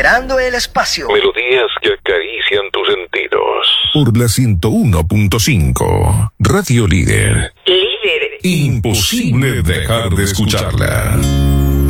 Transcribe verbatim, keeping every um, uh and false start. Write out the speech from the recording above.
Liberando el espacio. Melodías que acarician tus sentidos. Por la ciento uno punto cinco. Radio Líder. Líder. Imposible dejar de escucharla.